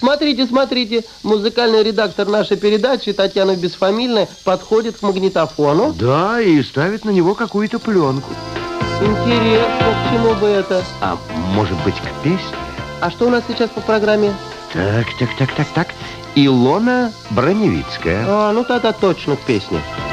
Смотрите, смотрите, музыкальный редактор нашей передачи, Татьяна Бесфамильная, подходит к магнитофону. Да, и ставит на него какую-то пленку. Интересно, к чему бы это? А может быть, к песне? А что у нас сейчас по программе? Так. Илона Броневицкая. Ну тогда точно к песне.